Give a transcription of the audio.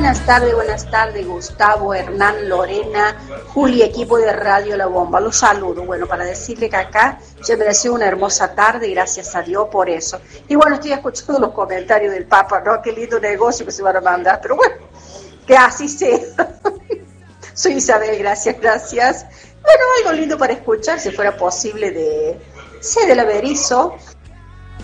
Buenas tardes, Gustavo, Hernán, Lorena, Juli, equipo de Radio La Bomba. Los saludo. Bueno, para decirle que acá se me mereció una hermosa tarde y gracias a Dios por eso. Y bueno, estoy escuchando los comentarios del Papa, ¿no? Qué lindo negocio que se van a mandar, pero bueno, que así sea. Soy Isabel, gracias. Bueno, algo lindo para escuchar, si fuera posible, de la Berizo.